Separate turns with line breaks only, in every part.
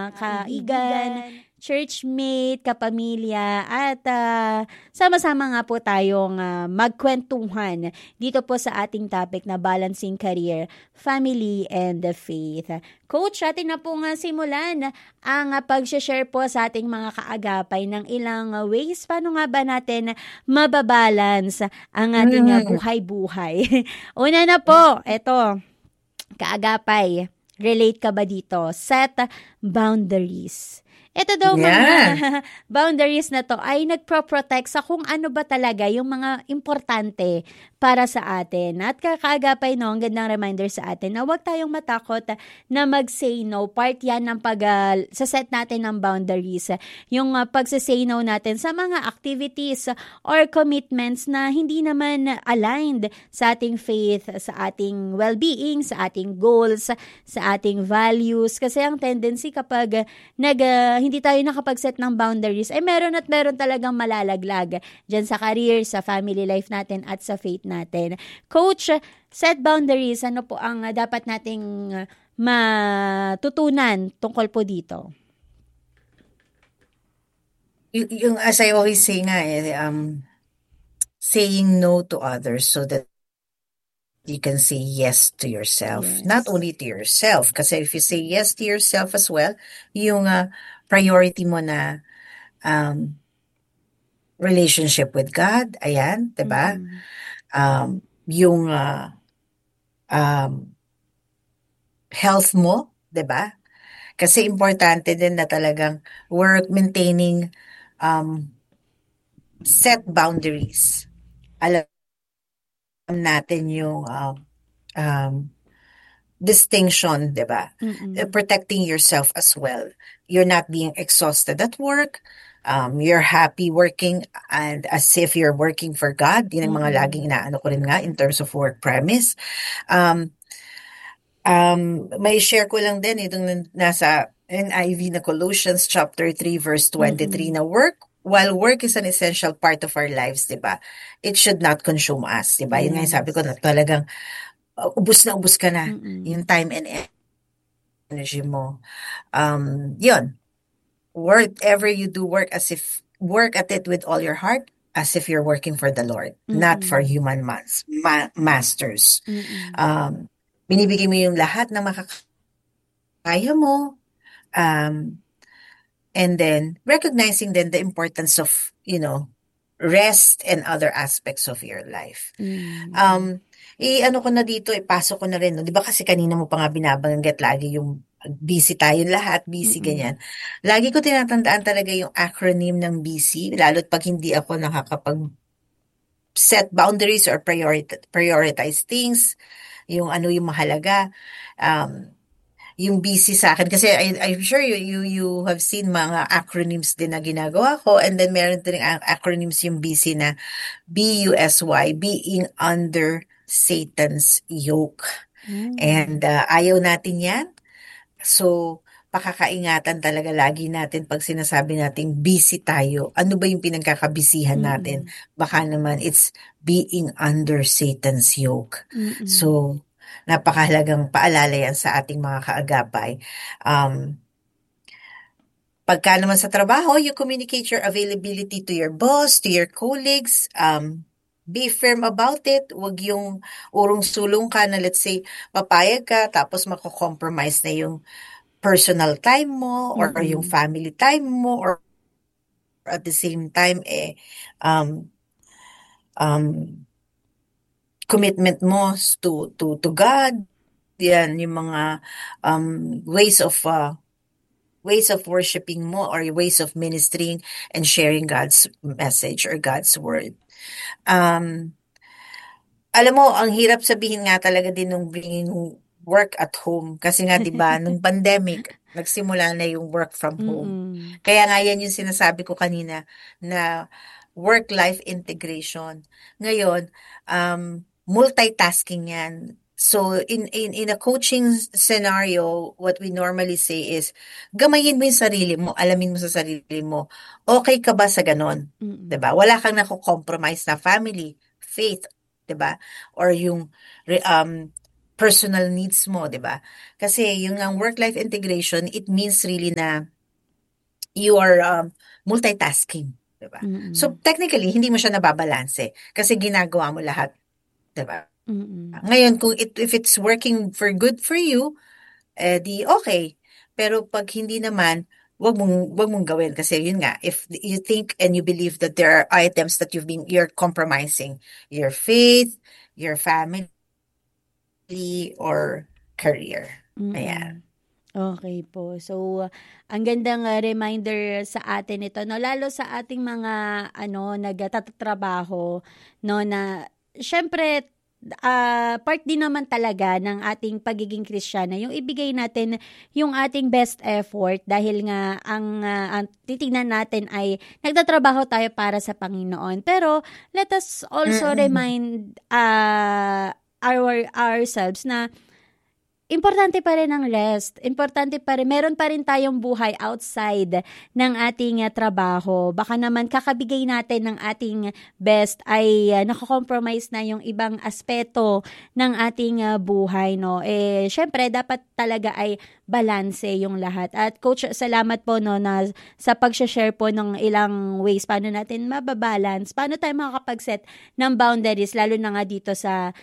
kaibigan, churchmate, kapamilya, at sama-sama nga po tayong magkwentuhan dito po sa ating topic na balancing career, family, and the faith. Coach, atin na po nga simulan ang pag-share po sa ating mga kaagapay ng ilang ways. Paano nga ba natin mababalance ang ating buhay-buhay? Una na po, eto, kaagapay. Relate ka ba dito? Set boundaries. Ito daw mga boundaries na to ay nagpro-protect sa kung ano ba talaga yung mga importante para sa atin. At kakaagapay no, ang gandang reminder sa atin na huwag tayong matakot na mag-say no. Part yan ng sa set natin ng boundaries. Yung pag-say no natin sa mga activities or commitments na hindi naman aligned sa ating faith, sa ating well-being, sa ating goals, sa ating values. Kasi ang tendency kapag hindi tayo nakapag-set ng boundaries, ay meron at meron talagang malalaglag dyan sa career, sa family life natin, at sa faith natin. Coach, set boundaries, ano po ang dapat nating matutunan tungkol po dito?
Yung as I always say nga, saying no to others so that you can say yes to yourself.
Yes.
Not only to yourself, kasi if you say yes to yourself as well, yung priority mo na relationship with God, ayan, 'di ba? Yung health mo, 'di ba? Kasi importante din na talagang we're maintaining set boundaries. Alam natin yung distinction, 'di ba? Protecting yourself as well. You're not being exhausted at work. You're happy working and as if you're working for God. Yun ang mga laging inaano ko rin nga in terms of work premise. May share ko lang din itong nasa NIV na Colossians chapter 3 verse 23 na while work is an essential part of our lives, 'di ba? It should not consume us, 'di ba? Yun nga yung sabi ko na talagang ubus na ubus ka na yung time and energy mo. Yun. Whatever you do, work at it with all your heart, as if you're working for the Lord, not for human masters. Binibigay mo yung lahat na makakaya mo. And then recognizing then the importance of, rest and other aspects of your life. Ano ko na dito, ipasok ko na rin. No? Di ba kasi kanina mo pa nga binabanggit lagi yung busy tayo lahat, busy ganyan. Lagi ko tinatandaan talaga yung acronym ng busy, lalo't pag hindi ako nakakapag set boundaries or prioritize things, yung ano yung mahalaga. Yung busy sa akin kasi I'm sure you have seen mga acronyms din na ginagawa ko, and then meron din acronyms yung busy na BUSY, being under Satan's yoke. And ayaw natin yan. So, pakakaingatan talaga lagi natin pag sinasabi nating busy tayo. Ano ba yung pinagkakabisihan natin? Baka naman it's being under Satan's yoke. So, napakahalagang paalala yan sa ating mga kaagapay. Pagka naman sa trabaho, you communicate your availability to your boss, to your colleagues. Be firm about it. Huwag yung urong-sulong ka na let's say, papayag ka tapos mako-compromise na yung personal time mo or yung family time mo or at the same time commitment mo to God. Yan yung mga ways of worshiping mo or ways of ministering and sharing God's message or God's word. Alam mo, ang hirap sabihin nga talaga din nung bringing work at home. Kasi nga, di ba, nung pandemic, nagsimula na yung work from home. Kaya nga yan yung sinasabi ko kanina na work-life integration. Ngayon, multitasking yan. So, in a coaching scenario, what we normally say is, gamayin mo yung sarili mo, alamin mo sa sarili mo, okay ka ba sa ganon? Diba? Wala kang nako-compromise na family, faith, diba? Or yung personal needs mo, 'di ba? Kasi yung ang work-life integration, it means really na you are multitasking, 'di ba? So
Mm.
technically, hindi mo siya nababalanse kasi ginagawa mo lahat, 'di ba?
Mm.
Ngayon, if it's working for good for you, di okay. Pero pag hindi naman, wag mong gawin kasi yun nga, if you think and you believe that there are items that you're compromising your faith, your family, or career. Ayan.
Mm. Okay po. So, ang gandang reminder sa atin ito, no? Lalo sa ating mga nagtatrabaho, no, na syempre part din naman talaga ng ating pagiging Kristiyana yung ibigay natin yung ating best effort dahil nga ang titingnan natin ay nagtatrabaho tayo para sa Panginoon. Pero let us also
Mm-mm.
remind ourselves na importante pa rin ang rest. Importante pa rin. Meron pa rin tayong buhay outside ng ating trabaho. Baka naman kakabigay natin ng ating best ay nakakompromise na yung ibang aspeto ng ating buhay, no? Syempre, dapat talaga ay balanse yung lahat. At Coach, salamat po, no, na sa pag-share po ng ilang ways paano natin mababalance, paano tayo makakapag-set ng boundaries, lalo na nga dito sa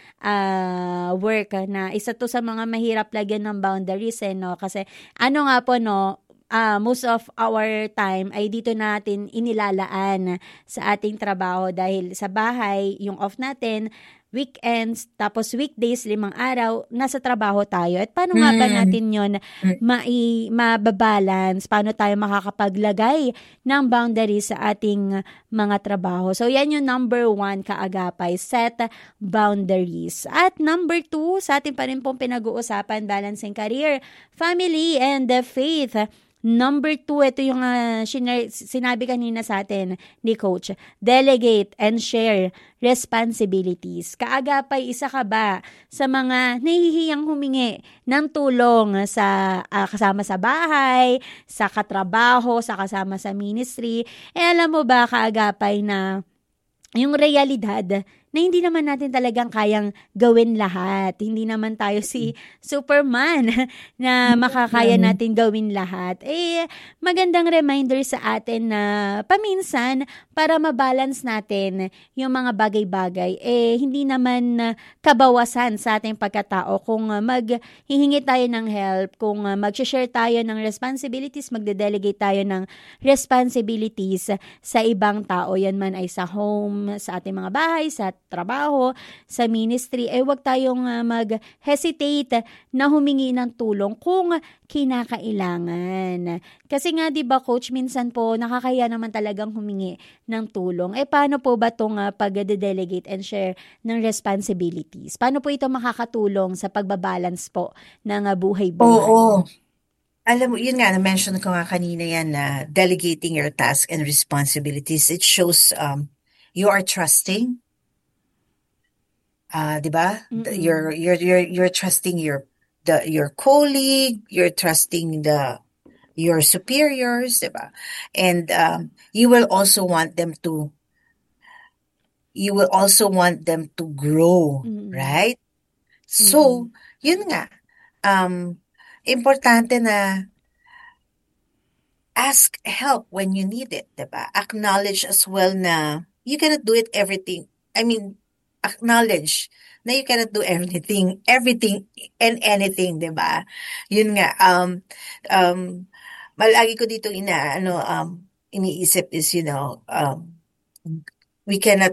work na isa to sa mga mahirap lagyan ng boundaries no kasi nga po no most of our time ay dito natin inilalaan sa ating trabaho dahil sa bahay yung off natin weekends tapos weekdays 5 araw nasa trabaho tayo at paano nga ba
Mm.
natin yon
Mm.
mababalance paano tayo makakapaglagay ng boundaries sa ating mga trabaho. So, yan yung number 1 kaagapay, set boundaries. At number 2, sa ating pa rin pong pinag-uusapan, balancing career, family, and faith. Number 2, ito yung sinabi kanina sa atin ni Coach, delegate and share responsibilities. Kaagapay, isa ka ba sa mga nahihiyang humingi ng tulong sa kasama sa bahay, sa katrabaho, sa kasama sa ministry? Alam mo ba kaagapay na yung realidad na hindi naman natin talagang kayang gawin lahat. Hindi naman tayo si Superman na makakaya
Mm.
natin gawin lahat. Magandang reminder sa atin na paminsan para mabalance natin yung mga bagay-bagay. Hindi naman kabawasan sa ating pagkatao kung maghihingi tayo ng help, kung mag-share tayo ng responsibilities, magde-delegate tayo ng responsibilities sa ibang tao. Yan man ay sa home, sa ating mga bahay, sa trabaho, sa ministry, wag tayong mag-hesitate na humingi ng tulong kung kinakailangan. Kasi nga 'di ba coach, minsan po nakakaya naman talagang humingi ng tulong. Paano po ba tong pag-delegate and share ng responsibilities? Paano po ito makakatulong sa pagbabalance po ng buhay-buhay?
Oo. Alam mo, yun nga, na-mention ko nga kanina yan na delegating your task and responsibilities, it shows you are trusting, 'di ba?
Mm.
You're trusting your colleague, you're trusting your superiors, 'di ba? And you will also want them to grow,
Mm.
right?
Mm.
So, yun nga, um importante na ask help when you need it, 'di ba? Acknowledge as well na you cannot do it everything. I mean, acknowledge na you cannot do everything and anything, 'di ba? Yun nga, um, malagi ko dito iniisip is, we cannot,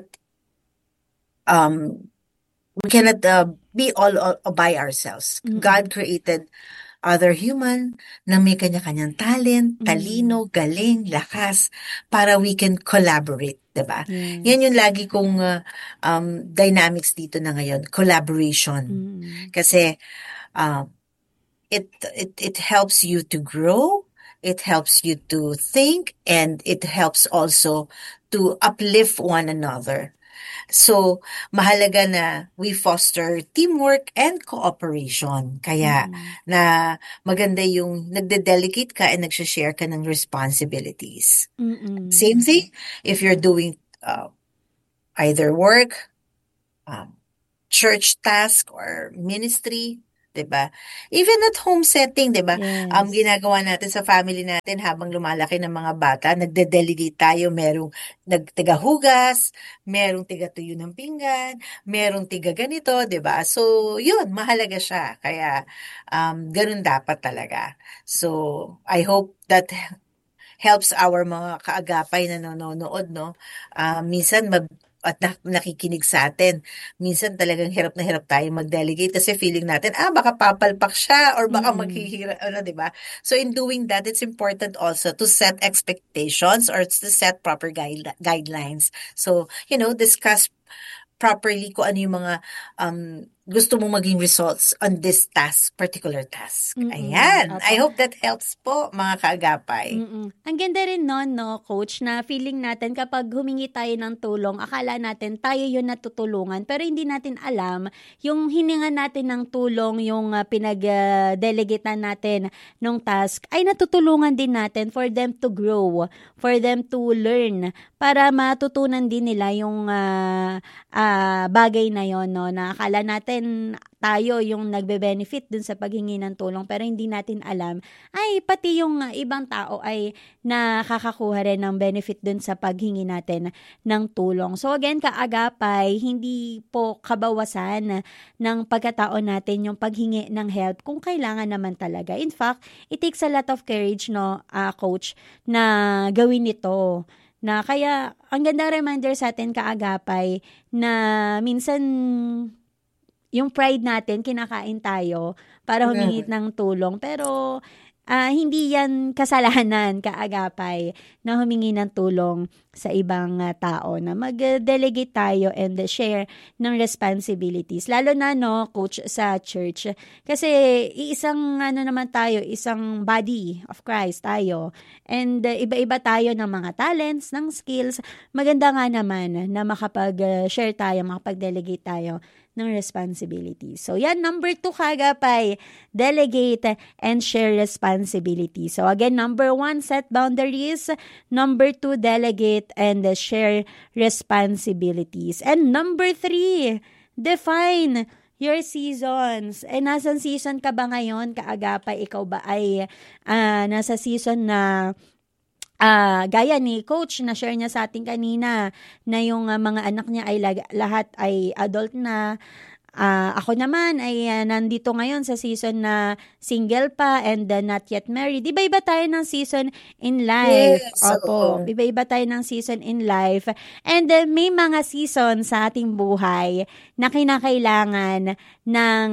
um, be all by ourselves. God
Mm.
created other human na may kanya-kanyang talent,
Mm.
talino, galing, lakas, para we can collaborate, 'di ba? Yan
Yes.
yung lagi kong dynamics dito na ngayon, collaboration.
Mm.
Kasi uh, it helps you to grow, it helps you to think, and it helps also to uplift one another. So, mahalaga na we foster teamwork and cooperation. Kaya
Mm.
na maganda yung nagde-delegate ka and nagsha-share ka ng responsibilities.
Mm.
Same thing if you're doing either work, um, church task or ministry, 'di ba? Even at home setting, 'di ba?
Yes.
Ginagawa natin sa family natin habang lumalaki ng mga bata, nagde-delegate tayo, merong nagtigahugas, merong tiga-tuyo ng pinggan, merong tiga ganito, 'di ba? So, 'yun, mahalaga siya. Kaya ganun dapat talaga. So, I hope that helps our mga kaagapay na nanonood, no? Minsan at nakikinig sa atin. Minsan talagang hirap na hirap tayo mag-delegate kasi feeling natin, baka papalpak siya or baka
Mm.
maghihira, ano, di ba? So in doing that, it's important also to set expectations or to set proper guidelines. So, discuss properly kung ano yung mga gusto mong maging results on this particular task. Ayan. I
Opo.
hope that helps po, mga kaagapay.
Ang ganda rin nun 'no, coach, na feeling natin kapag humingi tayo ng tulong, akala natin tayo yung natutulungan, pero hindi natin alam yung hininga natin ng tulong, yung, delegate natin nung task ay natutulungan din natin for them to grow, for them to learn, para matutunan din nila yung, bagay na yon 'no, na akala natin tayo yung nagbe-benefit dun sa paghingi ng tulong, pero hindi natin alam ay pati yung ibang tao ay nakakakuha rin ng benefit dun sa paghingi natin ng tulong. So again, kaagapay, hindi po kabawasan ng pagkatao natin yung paghingi ng help kung kailangan naman talaga. In fact, it takes a lot of courage, no, coach, na gawin ito. Na kaya, ang ganda reminder sa atin kaagapay na minsan yung pride natin, kinakain tayo para humingi
Mm.
ng tulong. Pero hindi yan kasalanan, kaagapay, na humingi ng tulong sa ibang tao, na mag-delegate tayo and share ng responsibilities. Lalo na, no, coach, sa church. Kasi isang naman tayo, isang body of Christ tayo. And iba-iba tayo ng mga talents, ng skills. Maganda nga naman na makapag-share tayo, makapag-delegate tayo ng responsibility. So, yan, number 2, kaagapay, delegate and share responsibility. So, again, number 1, set boundaries. Number 2, delegate and share responsibilities. And number 3, define your seasons. Nasan season ka ba ngayon, kaagapay? Ikaw ba ay nasa season na gaya ni coach na share niya sa atin kanina na yung mga anak niya ay lahat ay adult na. Ako naman ay nandito ngayon sa season na single pa and not yet married. Iba-iba tayo ng season in life.
Yes,
Opo,
oo.
iba-iba tayo ng season in life. And may mga season sa ating buhay na kinakailangan ng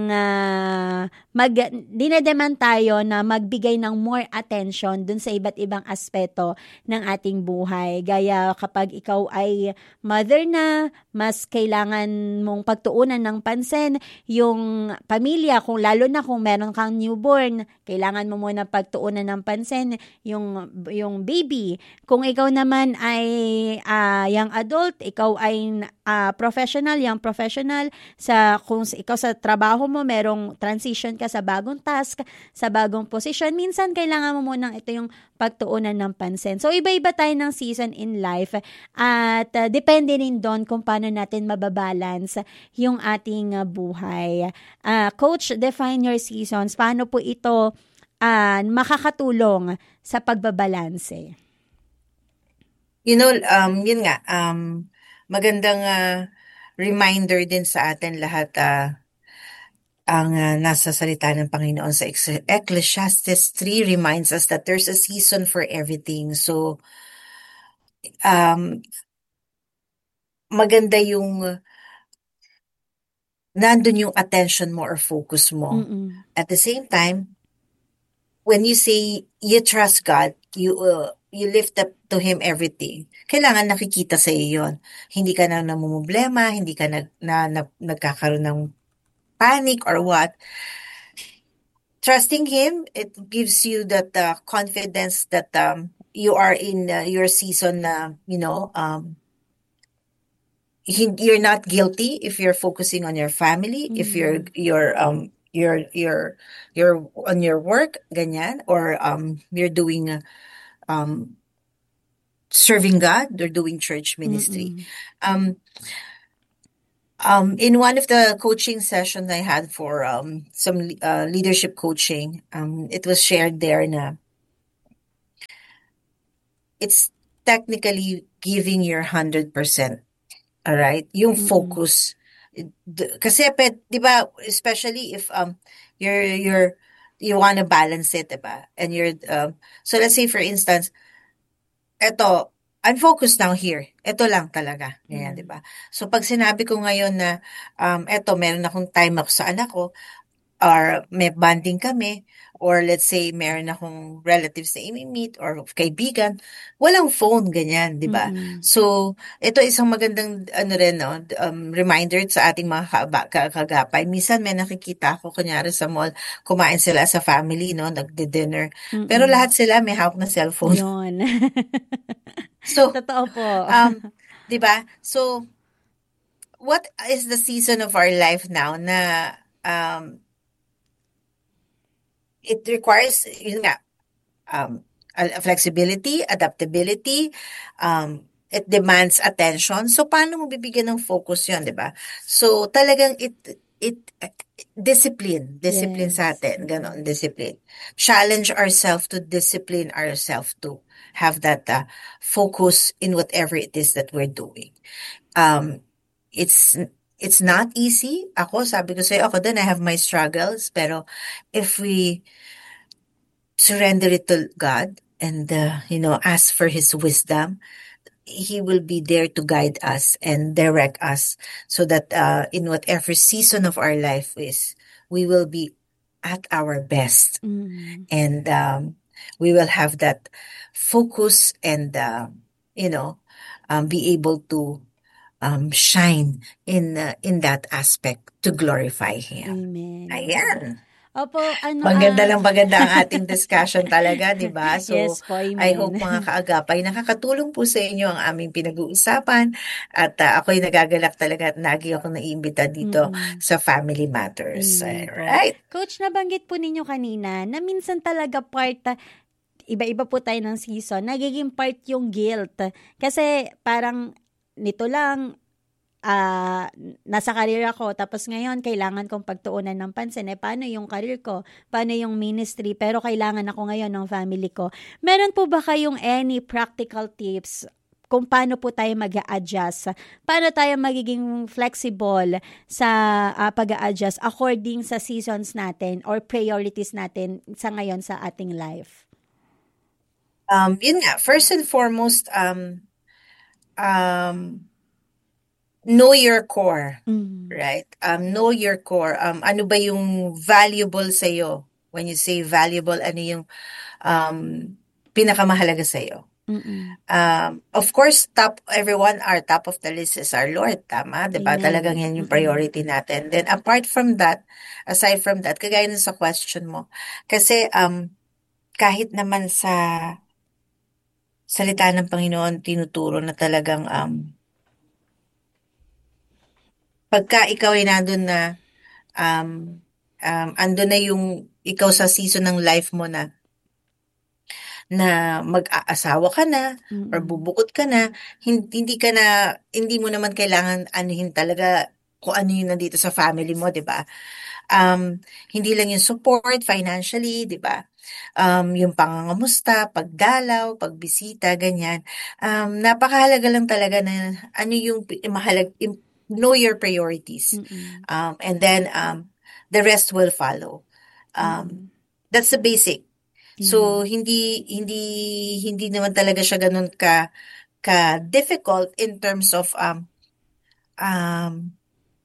dinedemand tayo na magbigay ng more attention dun sa iba't ibang aspeto ng ating buhay. Gaya kapag ikaw ay mother na, mas kailangan mong pagtuunan ng pansin yung pamilya, lalo na kung meron kang newborn, kailangan mo muna pagtuunan ng pansin yung baby. Kung ikaw naman ay young adult, ikaw ay young professional, kung ikaw sa trabaho mo merong transition ka sa bagong task, sa bagong position, minsan kailangan mo munang ito yung pagtuunan ng pansin. So, iba-iba tayo ng season in life at depende rin doon kung paano natin mababalance yung ating buhay. Coach, define your seasons. Paano po ito makakatulong sa pagbabalanse?
Yun nga, magandang reminder din sa atin lahat ang nasa salita ng Panginoon sa Ecclesiastes 3 reminds us that there's a season for everything. So, maganda yung nandun yung attention mo or focus mo.
Mm-mm.
At the same time, when you say you trust God, you lift up to Him everything, kailangan nakikita sa iyo yun. Hindi ka na namumblema, hindi ka nagkakaroon ng panic or what. Trusting Him, it gives you that confidence that you are in your season na, you're not guilty if you're focusing on your family, if you're on your work, ganyan, or you're doing serving God, or doing church ministry.
Mm-mm.
In one of the coaching sessions I had for some leadership coaching, it was shared there na it's technically giving your 100%. All right? Yung
Mm-mm.
focus. Kasi, 'di ba, especially if you're you want to balance it, 'di ba? And so let's say for instance, eto, I'm focused now here. Eto lang talaga. Ganyan, 'di
Mm.
ba? So pag sinabi ko ngayon na eto, meron akong time ako sa anak ko, or may bonding kami, or let's say meron akong relatives na imi-meet or kaibigan, walang phone, ganyan, 'di ba?
Mm-mm.
So, ito isang magandang ano rin, no, reminder sa ating mga kagapay. Minsan may nakikita ako kunyari sa mall, kumain sila sa family, no, nagdi-dinner. Pero
Mm.
lahat sila may hawak na cellphone.
Yun.
So,
Totoo po.
um, 'di ba? So, what is the season of our life now na um, it requires, yun nga, um, flexibility, adaptability, it demands attention. So, paano mo bibigyan ng focus yun, di ba? So, talagang discipline sa
Yes.
atin, ganon, discipline. Challenge ourselves to discipline ourselves to have that focus in whatever it is that we're doing. Um, it's it's not easy. Ako, sabi ko sa'yo, ako din, I have my struggles, pero if we surrender it to God and ask for his wisdom, he will be there to guide us and direct us so that in whatever season of our life is, we will be at our best,
Mm.
and we will have that focus and be able to shine in that aspect to glorify him.
Amen. Opo.
Ayan.
Opo, ano,
Maganda ang ating discussion talaga, 'di ba? So,
yes po,
I hope
amen.
mga kaagapay nakakatulong po sa inyo ang aming pinag-uusapan, at ako'y nagagalak talaga at lagi akong naiimbita dito
Mm.
sa Family Matters.
Amen po.
Alright.
Coach, nabanggit po ninyo kanina na minsan talaga iba-iba po tayo ng season, nagiging part yung guilt. Kasi parang nito lang, nasa career ako, tapos ngayon kailangan kong pagtuunan ng pansin. Paano yung career ko? Paano yung ministry? Pero kailangan ako ngayon ng family ko. Meron po ba kayong any practical tips kung paano po tayo mag-a-adjust? Paano tayo magiging flexible sa pag-a-adjust according sa seasons natin or priorities natin sa ngayon sa ating life?
Yun nga, first and foremost, know your core,
Mm.
right? Know your core. Ano ba yung valuable sa'yo? When you say valuable, ano yung pinakamahalaga sa'yo?
Mm-mm.
Of course, our top of the list is our Lord, tama? 'Di ba? Talagang
Amen.
yan yung
Mm-mm.
priority natin. Then aside from that, kagaya na sa question mo, kasi kahit naman sa salita ng Panginoon tinuturo na talagang pagka ikaw ay nandun na andun na yung ikaw sa season ng life mo na mag-aasawa ka na or
Mm-mm.
bubukod ka na, hindi mo naman kailangan anuhin talaga kung ano yung nandito sa family mo, 'di ba? Hindi lang yung support financially, 'di ba? Yung pangangamusta, pagdalaw, pagbisita, ganyan. Napakahalaga lang talaga na ano yung know your priorities.
Mm-mm.
And then the rest will follow.
Mm-mm.
That's the basic. So
Amen.
hindi naman talaga siya ganun ka difficult in terms of um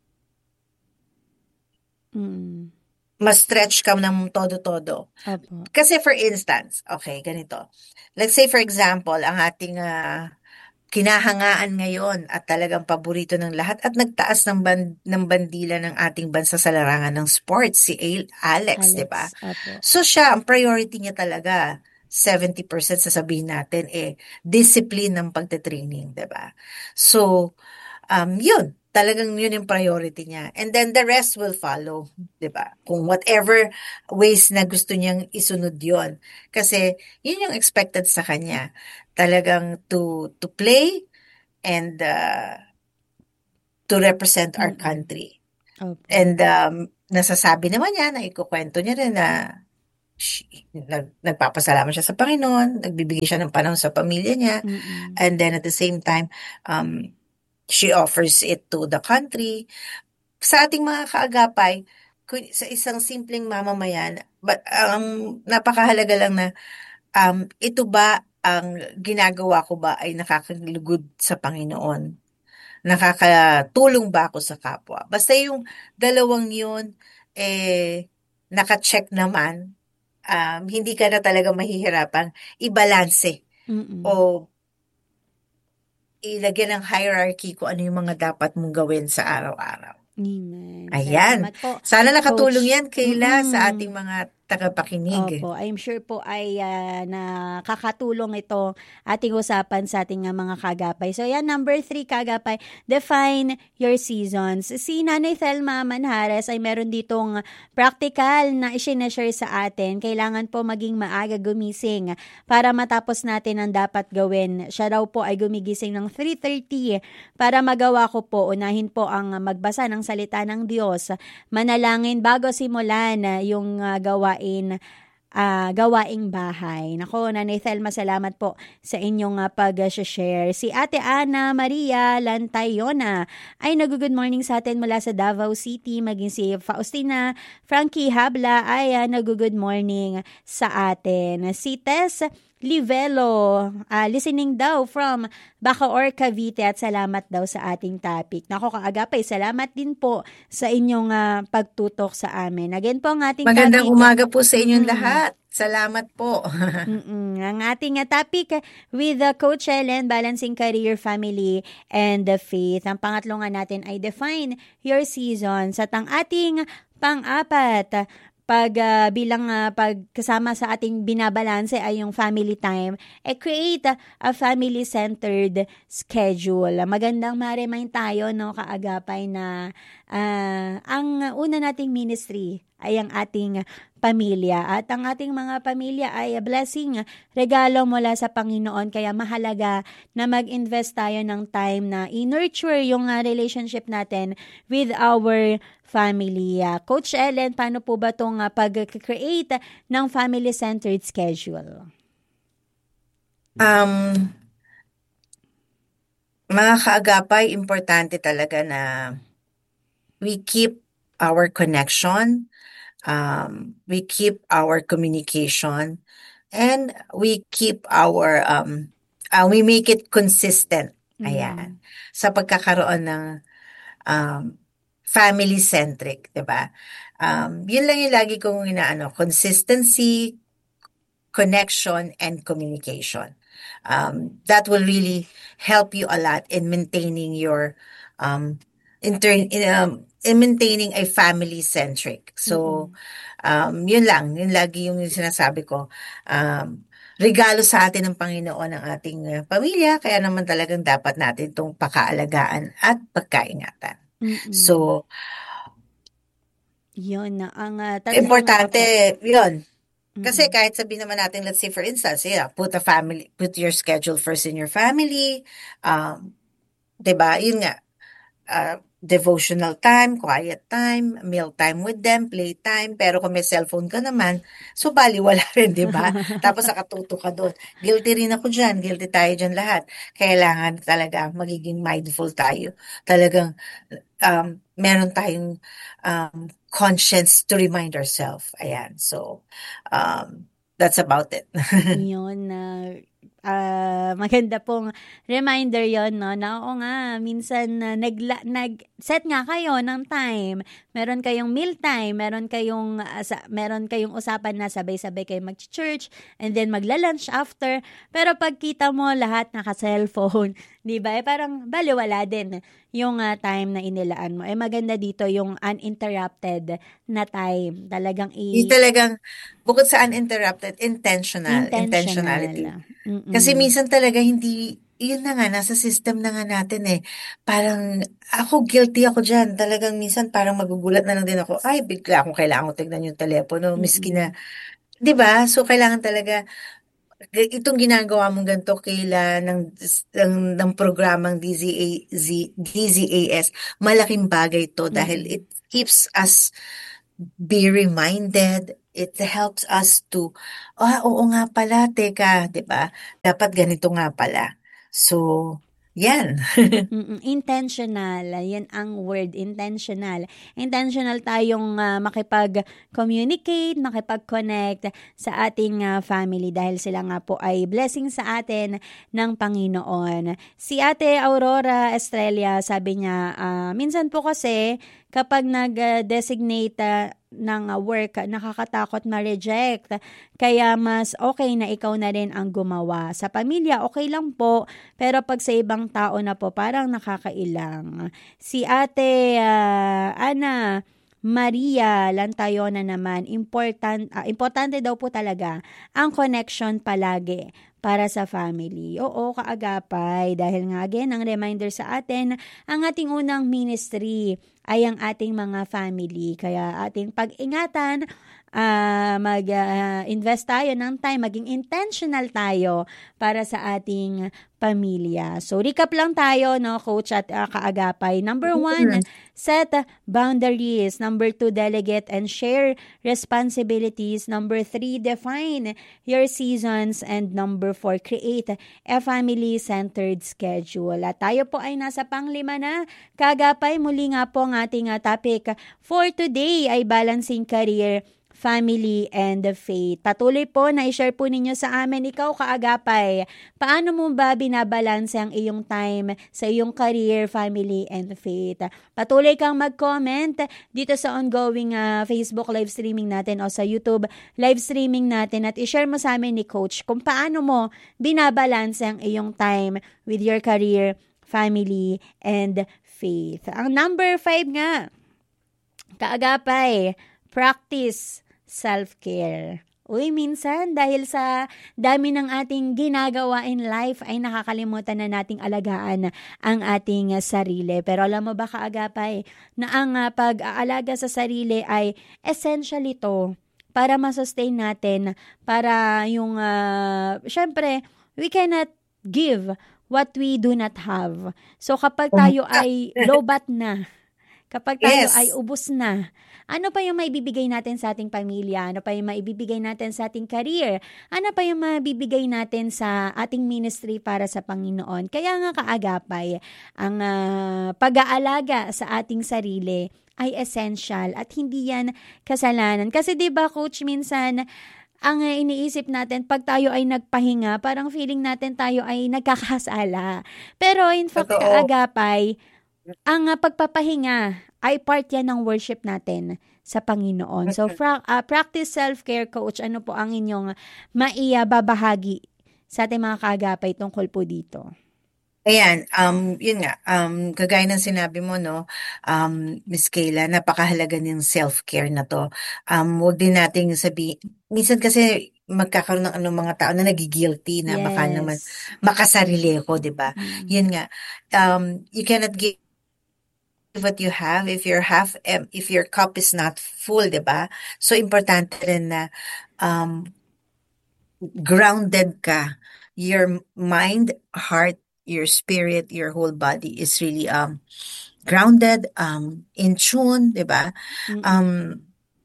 Mm.
ma-stretch ka ng todo-todo.
Opo.
Kasi for instance, okay, ganito. Let's say for example, ang ating kinahangaan ngayon at talagang paborito ng lahat at nagtaas ng bandila ng ating bansa sa larangan ng sports, si Alex, 'di ba?
Alex, opo.
So siya, ang priority niya talaga, 70% sasabihin natin, discipline ng pagte-training, 'di ba? So, yun, talagang yun yung priority niya. And then the rest will follow, 'di ba? Kung whatever ways na gusto niyang isunod yon. Kasi yun yung expected sa kanya. Talagang to play and to represent our
Mm-mm.
country.
Opo.
And nasasabi naman niya, na ikukwento niya rin na nagpapasalamat siya sa Panginoon, nagbibigay siya ng panahon sa pamilya niya,
Mm-mm.
and then at the same time, she offers it to the country. Sa ating mga kaagapay, sa isang simpleng mamamayan, but napakahalaga lang na ito ba ang ginagawa ko ba ay nakakalugod sa Panginoon? Nakakatulong ba ako sa kapwa? Basta yung dalawang yun, naka-check naman, hindi ka na talaga mahihirapang ibalanse
Mm-mm.
o ilagyan ng hierarchy kung ano yung mga dapat mong gawin sa araw-araw.
Amen.
Ayan.
Salamat po,
Sana nakatulong
Coach.
yan, Kayla, sa ating mga tagapakinig.
Opo, I'm sure po ay nakakatulong ito ating usapan sa ating mga kagapay. So yan, number 3 kagapay, define your seasons. Si Nanay Thelma Manhares ay meron ditong practical na isinashare sa atin. Kailangan po maging maaga gumising para matapos natin ang dapat gawin. Siya raw po ay gumigising ng 3:30 para magawa ko po. Unahin po ang magbasa ng salita ng Diyos. Manalangin bago simulan yung gawaing bahay. Nako, Nanay Thelma, salamat po sa inyong pag-share. Si Ate Ana Maria Lantayona ay nag-good morning sa atin mula sa Davao City. Maging si Faustina Frankie Habla ay nag-good morning sa atin. Si Tess Livelo, listening daw from Bacoor, Cavite at salamat daw sa ating topic. Nako kaagapay, salamat din po sa inyong pagtutok sa amin. Again po ang ating
Magandang
topic.
umaga po sa inyong
Mm-mm.
lahat. Salamat po.
Ang ating topic with Coach Ellen, balancing career, family, and the faith. Ang pangatlo nga natin ay define your seasons. At ang ating pang-apat, pagkasama sa ating binabalanse ay yung family time, create a family-centered schedule. Magandang ma-remind tayo, no, kaagapay na ang una nating ministry ay ang ating pamilya. At ang ating mga pamilya ay a blessing, regalo mula sa Panginoon. Kaya mahalaga na mag-invest tayo ng time na i-nurture yung relationship natin with our family. Coach Ellen, paano po ba itong pag-create ng family-centered schedule?
Mga kaagapay, importante talaga na we keep our connection, we keep our communication, and we keep our, we make it consistent. Ayan. Sa pagkakaroon ng family-centric, diba? Yun lang yung lagi kong inaano, consistency, connection, and communication. That will really help you a lot in maintaining your in maintaining a family-centric. So, yun lang. Yun lagi yung sinasabi ko. Regalo sa atin ng Panginoon ang ating pamilya, kaya naman talagang dapat natin itong pakaalagaan at pagkaingatan. So,
yun na ang tatlong
importante, yun. Kasi kahit sabihin naman natin, let's say for instance, put your schedule first in your family. 'Di ba? Yun nga, devotional time, quiet time, meal time with them, play time. Pero kung may cellphone ka naman, so baliwala rin, 'di ba? Tapos nakatuto ka doon. Guilty rin ako diyan, guilty tayo diyan lahat. Kailangan talaga magiging mindful tayo. Talagang meron tayong conscience to remind ourselves. Ayan. So, that's about it.
Yun na maganda pong reminder yon, no, na oo nga minsan nag-set nga kayo ng time, meron kayong meal time, meron kayong usapan na sabay-sabay kayo mag-church and then magla-lunch after, pero pagkita mo lahat naka-cellphone, di ba, parang baliwala din yung time na inilaan mo. Maganda dito yung uninterrupted na time, talagang
talagang bukod sa uninterrupted, intentionality. Kasi minsan talaga hindi, yun na nga, nasa system na nga natin eh. Parang, guilty ako dyan. Talagang minsan parang magugulat na lang din ako, ay, bigla akong kailangan ko tignan yung telepono, miski na, di ba? So, kailangan talaga, itong ginagawa mong ganito Kayla ng programang DZAS, malaking bagay to dahil
Mm.
it keeps us be reminded. It helps us to, oo nga pala, teka, 'di ba? Dapat ganito nga pala. So, yan.
Intentional, yan ang word, intentional. Intentional tayong makipag-communicate, makipag-connect sa ating family dahil sila nga po ay blessing sa atin ng Panginoon. Si Ate Aurora Estrella, sabi niya, minsan po kasi kapag nag-designate ng work, nakakatakot ma-reject. Kaya mas okay na ikaw na rin ang gumawa. Sa pamilya, okay lang po, pero pag sa ibang tao na po, parang nakakailang. Si Ate Ana Maria Lantayona naman, importante daw po talaga ang connection palagi para sa family. Oo, kaagapay. Dahil nga again, ang reminder sa atin, ang ating unang ministry ay ang ating mga family. Kaya ating pag-ingatan, mag-invest tayo ng time, maging intentional tayo para sa ating pamilya. So, recap lang tayo, no, Coach at kaagapay. Number 1, set boundaries. Number 2, delegate and share responsibilities. Number 3, define your seasons. And number 4, create a family-centered schedule. At tayo po ay nasa panglima na. Kaagapay, muli nga po ang ating topic for today ay balancing career, family, and faith. Patuloy po na i-share po ninyo sa amin. Ikaw, kaagapay, paano mo ba binabalanse ang iyong time sa iyong career, family, and faith? Patuloy kang mag-comment dito sa ongoing Facebook live streaming natin o sa YouTube live streaming natin at i-share mo sa amin ni Coach kung paano mo binabalanse ang iyong time with your career, family, and faith. Ang number 5 nga, kaagapay, practice self-care. Uy, minsan dahil sa dami ng ating ginagawa in life ay nakakalimutan na nating alagaan ang ating sarili. Pero alam mo ba kaagapay na ang pag-aalaga sa sarili ay essential ito para masustain natin, para yung, syempre, we cannot give what we do not have. So kapag tayo ay low-bat na, kapag tayo ay
Yes.
ubos na, ano pa yung maibibigay natin sa ating pamilya? Ano pa yung maibibigay natin sa ating career? Ano pa yung maibibigay natin sa ating ministry para sa Panginoon? Kaya nga kaagapay, ang pag-aalaga sa ating sarili ay essential at hindi yan kasalanan. Kasi 'di ba Coach, minsan ang iniisip natin pag tayo ay nagpahinga, parang feeling natin tayo ay nagkakasala. Pero in fact,
Totoo.
kaagapay, ang pagpapahinga ay part yan ng worship natin sa Panginoon. So, practice self-care, Coach. Ano po ang inyong maibabahagi sa ating mga kaagapay tungkol po dito?
Ayan, yun nga, kagaya ng sinabi mo, no, Miss Kayla, napakahalaga ng self-care na to. Huwag din nating minsan kasi magkakaroon ng mga tao na nagigilty na baka naman
Yes.
makasarili ko, di ba?
Mm.
Yun nga, you cannot give what you have if your cup is not full, di ba? So, importante rin na um, grounded ka. Your mind, heart, your spirit, your whole body is really grounded, in tune, 'di ba?
Mm-mm.
Um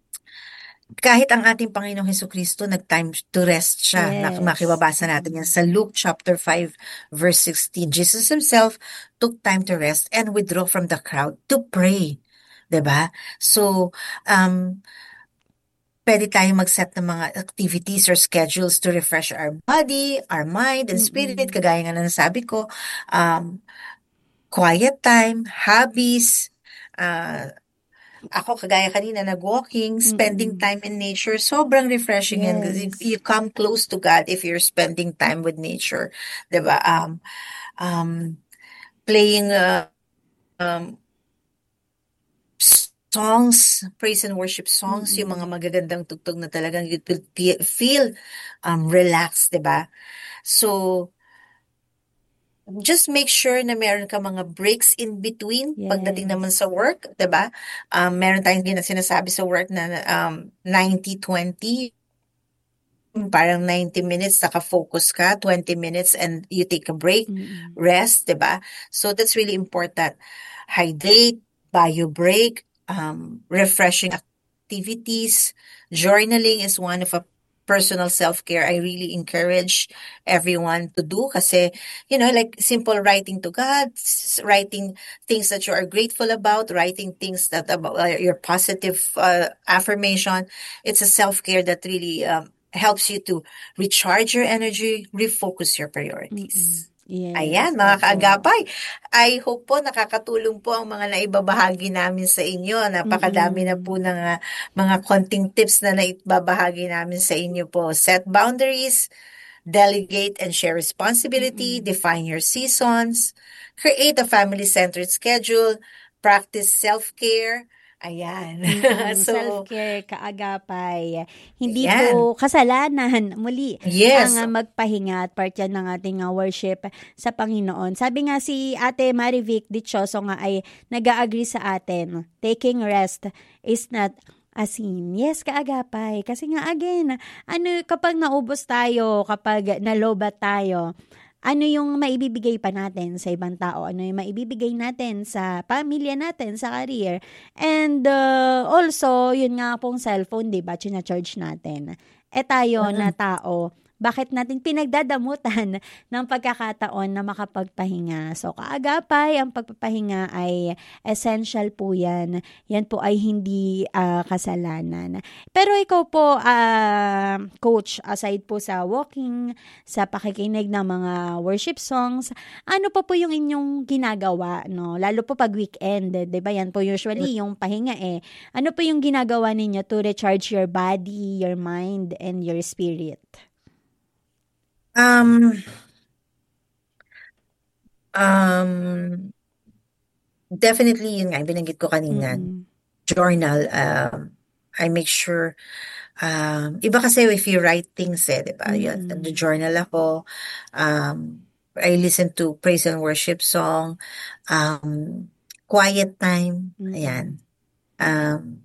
Kahit ang ating Panginoong Hesukristo nag-time to rest siya.
Yes.
Makibabasa natin yan sa Luke chapter 5 verse 16. Jesus himself took time to rest and withdraw from the crowd to pray. 'Di ba? So, um pwede tayong mag-set ng mga activities or schedules to refresh our body, our mind, and spirit.
Mm-mm.
Kagaya nga na nasabi ko, um, quiet time, hobbies. Uh, Ako, kagaya kanina, nag-walking, spending
Mm-mm.
time in nature, sobrang refreshing yan. Kasi
Yes.
you come close to God if you're spending time with nature. 'Di ba? Um, Playing um, songs, praise and worship songs, yung mga
Mm-mm.
magagandang tugtog na talagang you will feel relaxed, 'di ba? So, just make sure na meron ka mga breaks in between pagdating naman
Yes.
sa work, 'di ba? Meron tayong sinasabi sa work na 90-20. parang 90 minutes, naka-focus ka, 20 minutes, and you take a break,
Mm.
rest, diba? So that's really important. Hydrate, bio break, refreshing activities. Journaling is one of a personal self-care I really encourage everyone to do kasi, like simple writing to God, writing things that you are grateful about, writing things that about your positive affirmation. It's a self-care that really helps you to recharge your energy, refocus your
Mm.
priorities.
Yes,
Ayan, mga
opo.
kaagapay. I hope po nakakatulong po ang mga naibabahagi namin sa inyo. Napakadami na po
Mm.
ng mga konting tips na naibabahagi namin sa inyo po. Set boundaries, delegate and share responsibility,
Mm.
define your seasons, create a family-centered schedule, practice self-care. Ayan.
Mm,
So,
self-care, kaagapay. Hindi
ayan.
po kasalanan, muli, ang
Yes.
magpahinga at part yan ng ating worship sa Panginoon. Sabi nga si Ate Marivic Dichoso nga ay nag-agree sa atin, taking rest is not a sin. Yes, kaagapay. Kasi nga again, kapag naubos tayo, kapag nalobat tayo, ano yung maibibigay pa natin sa ibang tao? Ano yung maibibigay natin sa pamilya natin, sa career? And also, yun nga pong cellphone, di ba? China-charge natin. Tayo na
Mm.
tao, bakit natin pinagdadamutan ng pagkakataon na makapagpahinga? So, kaagapay, ang pagpapahinga ay essential po yan. Yan po ay hindi kasalanan. Pero ikaw po, coach, aside po sa walking, sa pakikinig ng mga worship songs, ano pa po yung inyong ginagawa, no? Lalo po pag weekend, 'di ba? Yan po usually yung pahinga eh. Ano po yung ginagawa ninyo to recharge your body, your mind, and your spirit?
Um, um, Definitely, yun nga, binanggit ko kanina,
Mm.
journal. I make sure, iba kasi if you write things di ba? Yun,
Mm.
journal ako. I listen to praise and worship song. Um, Quiet time.
Mm.
Ayan. Um,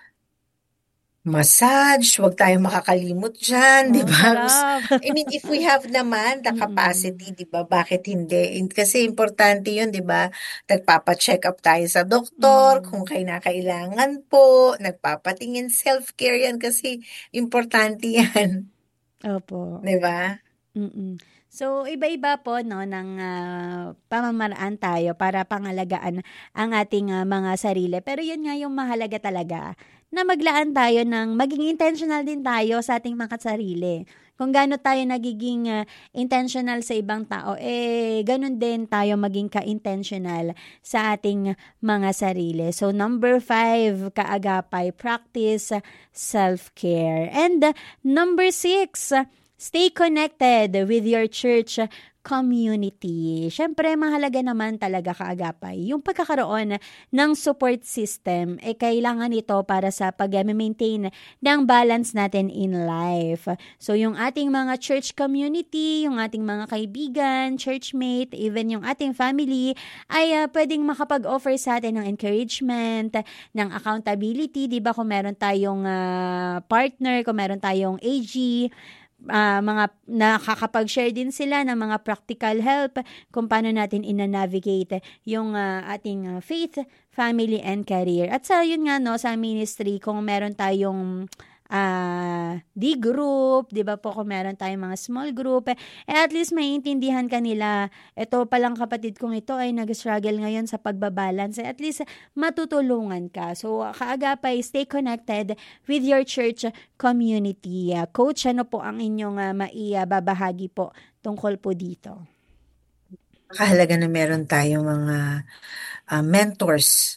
Massage, wag tayong makakalimot diyan, 'di
Oh,
ba?
sarap.
I mean, if we have naman the
Mm.
capacity, 'di ba, bakit hindi? Kasi importante 'yun, 'di ba? Nagpapa-check up tayo sa doktor kung
Mm.
kinakailangan po, nagpapatingin, self-care 'yan kasi importante 'yan,
Opo.
'di ba?
Mm. So, iba-iba po no ng pamamaraan tayo para pangalagaan ang ating mga sarili. Pero yun nga yung mahalaga talaga na maglaan tayo ng maging intentional din tayo sa ating mga sarili. Kung gaano tayo nagiging intentional sa ibang tao, ganun din tayo maging ka-intentional sa ating mga sarili. So, number 5, kaagapay, practice self-care. And number 6, stay connected with your church community. Siyempre, mahalaga naman talaga kaagapay. Yung pagkakaroon ng support system, kailangan ito para sa pag-maintain ng balance natin in life. So, yung ating mga church community, yung ating mga kaibigan, churchmate, even yung ating family, ay pwedeng makapag-offer sa atin ng encouragement, ng accountability, di ba? Kung meron tayong partner, kung meron tayong AG, mga nakakapag-share din sila ng mga practical help kung paano natin ina-navigate yung ating faith, family, and career. At sa yun nga no, sa ministry, kung meron tayong D-group, di ba po, kung meron tayong mga small group, at least maiintindihan kanila, ito palang kapatid kong ito ay nag-struggle ngayon sa pagbabalance, at least matutulungan ka. So, kaagapay, stay connected with your church community. Coach, ano po ang inyong maibabahagi po tungkol po dito?
Kahalaga na meron tayong mga mentors,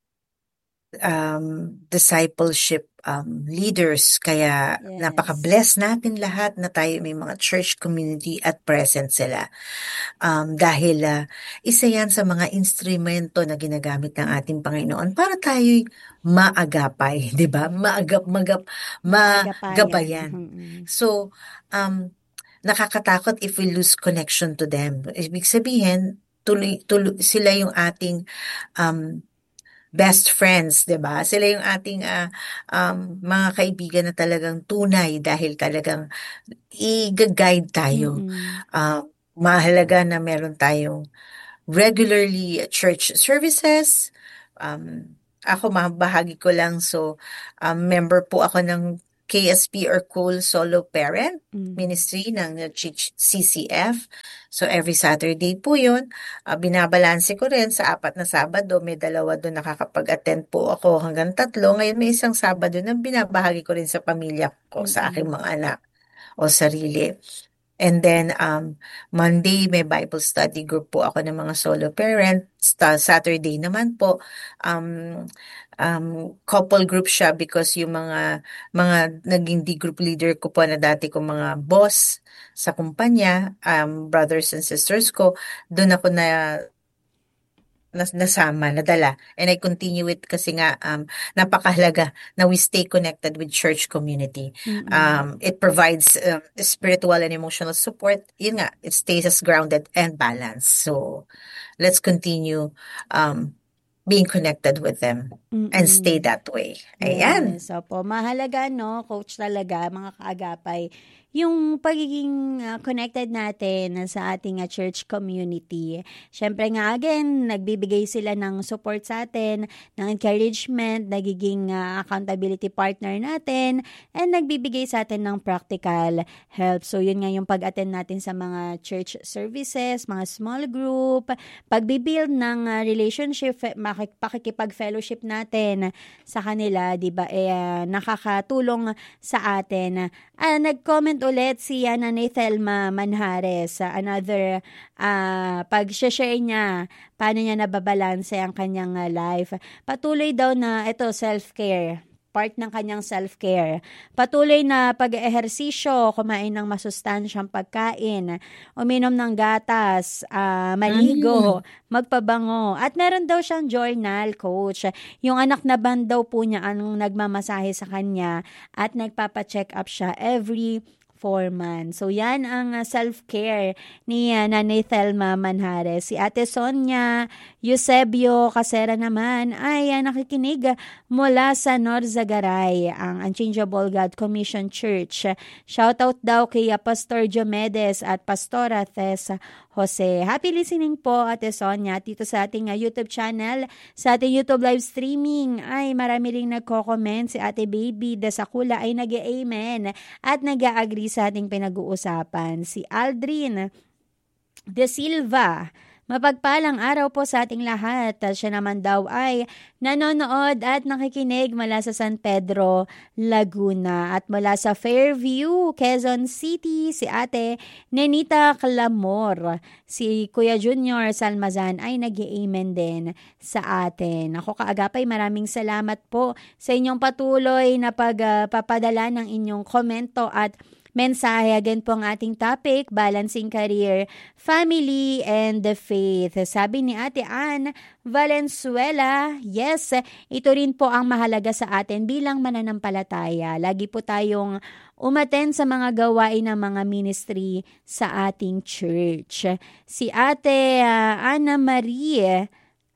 discipleship leaders. Kaya
Yes.
napaka-bless natin lahat na tayo may mga church community at present sila. Dahil isa yan sa mga instrumento na ginagamit ng ating Panginoon para tayo'y maagapay, di ba?
Maagapayan.
Magabayan.
Mm-mm.
So, nakakatakot if we lose connection to them. Ibig sabihin, tuloy, tuloy, sila yung ating um, best friends, 'di ba? Sila yung ating mga kaibigan na talagang tunay dahil talagang i-guide tayo.
Mm.
Mahalaga na meron tayong regularly church services. Ako, mabahagi ko lang. So, member po ako ng KSP or Cool Solo Parent
Mm.
Ministry ng CCF. So, every Saturday po yun. Binabalanse ko rin sa 4 na Sabado. May 2 doon nakakapag-attend po ako hanggang 3. Ngayon may isang Sabado na binabahagi ko rin sa pamilya ko, sa aking
Mm.
mga anak o sarili. And then, Monday, may Bible study group po ako ng mga solo parents. Saturday naman po, um, couple group siya because yung mga naging D-group leader ko po na dati kong mga boss sa kumpanya, brothers and sisters ko, doon ako nasama, nadala. And I continue it kasi nga napakahalaga na we stay connected with church community.
Mm.
It provides spiritual and emotional support. Yun nga, it stays us grounded and balanced. So let's continue being connected with them and stay
Mm.
that way. Ayan.
Yes, opo. Mahalaga, no, coach talaga, mga kaagapay, yung pagiging connected natin sa ating church community. Siyempre nga, again, nagbibigay sila ng support sa atin, ng encouragement, nagiging accountability partner natin, and nagbibigay sa atin ng practical help. So, yun nga yung pag-attend natin sa mga church services, mga small group, pagbibuild ng relationship, pakikipag-fellowship natin sa kanila, 'di ba? Nakakatulong sa atin. Nag-comment ulit si Nanay Thelma Manjares, another pag-share niya paano niya nababalanse ang kanyang life. Patuloy daw na ito self-care, part ng kanyang self-care. Patuloy na pag-ehersisyo, kumain ng masustansyang pagkain, uminom ng gatas, maligo,
Mm.
magpabango. At meron daw siyang journal, coach. Yung anak na band daw po niya ang nagmamasahe sa kanya at nagpapa-check up siya every 4 months. So, yan ang self-care ni Nanay Thelma Manjares. Si Ate Sonia Eusebio Casera naman ay nakikinig mula sa Norzagaray, ang Unchangeable God Commission Church. Shoutout daw kay Pastor Diomedes at Pastora Tess Jose. Happy listening po, Ate Sonia. Dito sa ating YouTube channel, sa ating YouTube live streaming, ay marami ring nagko-comment. Si Ate Baby Dasakula ay nag-amen at nag-agree sa ating pinag-uusapan. Si Aldrin De Silva, mapagpalang araw po sa ating lahat. Siya naman daw ay nanonood at nakikinig mula sa San Pedro, Laguna. At mula sa Fairview, Quezon City, si Ate Nenita Clamor. Si Kuya Junior Salmazan ay nag-amen din sa atin. Ako kaagapay, maraming salamat po sa inyong patuloy na pagpapadala ng inyong komento at mensahe. Again po ang ating topic, balancing career, family, and the faith. Sabi ni Ate Ann Valenzuela, yes, ito rin po ang mahalaga sa atin bilang mananampalataya. Lagi po tayong umattend sa mga gawain ng mga ministry sa ating church. Si Ate Ana Marie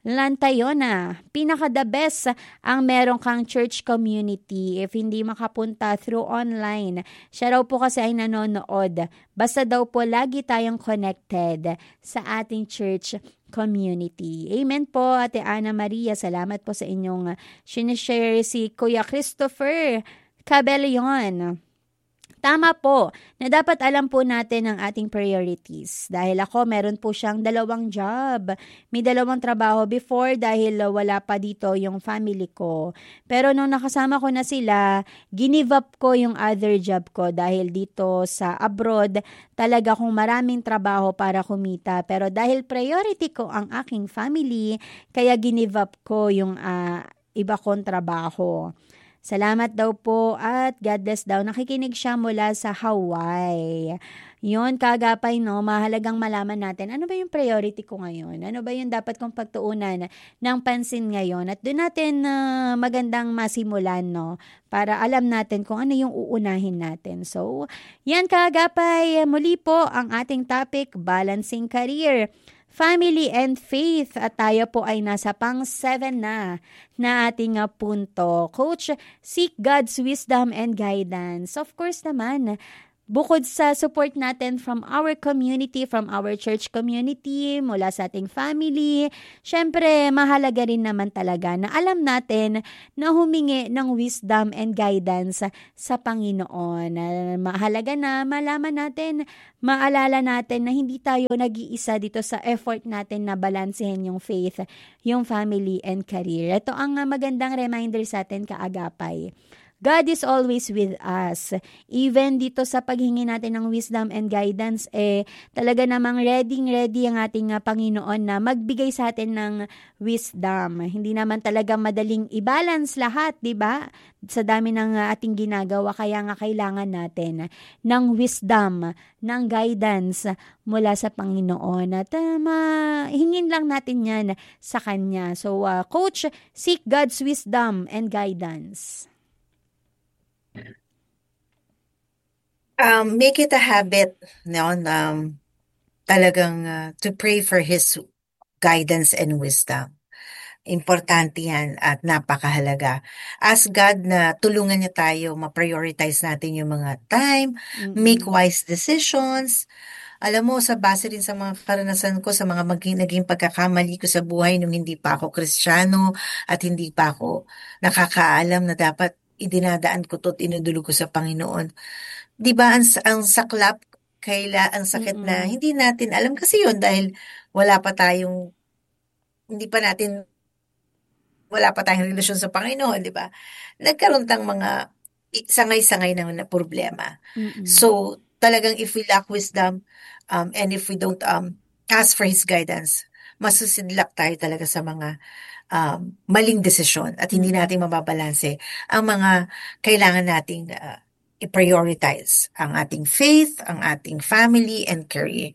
Lantayona, pinaka-the best ang meron kang church community if hindi makapunta through online. Siya raw po kasi ay nanonood. Basta daw po lagi tayong connected sa ating church community. Amen po, Ate Ana Maria. Salamat po sa inyong sinishare. Si Kuya Christopher Cabellion. Tama po na dapat alam po natin ang ating priorities. Dahil ako, meron po siyang 2 job. May 2 trabaho before dahil wala pa dito yung family ko. Pero nung nakasama ko na sila, ginive up ko yung other job ko dahil dito sa abroad, talaga kong maraming trabaho para kumita. Pero dahil priority ko ang aking family, kaya ginive up ko yung iba kong trabaho. Salamat daw po at God bless daw. Nakikinig siya mula sa Hawaii. Yun, kagapay, no? Mahalagang malaman natin, ano ba yung priority ko ngayon? Ano ba yung dapat kong pagtuunan ng pansin ngayon? At doon natin magandang masimulan, no? Para alam natin kung ano yung uunahin natin. So, yan kagapay. Muli po ang ating topic, balancing career, family and faith. At tayo po ay nasa pang-7 na ating punto. Coach, seek God's wisdom and guidance. Of course naman, bukod sa support natin from our community, from our church community, mula sa ating family, syempre mahalaga rin naman talaga na alam natin na humingi ng wisdom and guidance sa Panginoon. Mahalaga na malaman natin, maalala natin na hindi tayo nag-iisa dito sa effort natin na balansehin yung faith, yung family and career. Ito ang magandang reminder sa atin, kaagapay. God is always with us. Even dito sa paghingi natin ng wisdom and guidance, talaga namang ready ang ating Panginoon na magbigay sa atin ng wisdom. Hindi naman talaga madaling i-balance lahat, di ba? Sa dami ng ating ginagawa, kaya nga kailangan natin ng wisdom, ng guidance mula sa Panginoon. At hingin lang natin yan sa Kanya. So, Coach, seek God's wisdom and guidance.
Make it a habit, no, talagang to pray for His guidance and wisdom. Importante yan at napakahalaga. Ask God na tulungan niya tayo, ma-prioritize natin yung mga time, make wise decisions. Alam mo, sa base rin sa mga karanasan ko, sa mga naging pagkakamali ko sa buhay nung hindi pa ako Kristiyano at hindi pa ako nakakaalam na dapat idinadaan ko to at inudulog ko sa Panginoon. Di ba ang saklap, ang sakit na hindi natin alam kasi yun dahil wala pa tayong relasyon sa Panginoon, di ba? Nagkaroon tang mga sangay-sangay na problema. So, talagang if we lack wisdom, and if we don't ask for His guidance, masusidlak tayo talaga sa mga maling desisyon at hindi natin mababalanse ang mga kailangan nating i-prioritize, ang ating faith, ang ating family and career.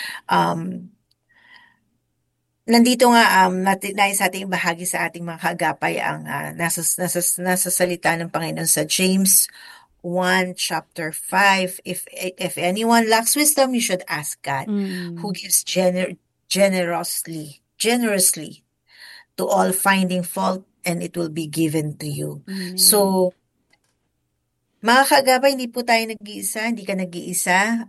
Nandito nga nais ating bahagi sa ating mga kaagapay ang nasa salita ng Panginoon sa James 1 chapter 5. If anyone lacks wisdom, you should ask God, who gives generously to all, finding fault, and it will be given to you. So, mga kaagapay, hindi po tayo nag-iisa, hindi ka nag-iisa,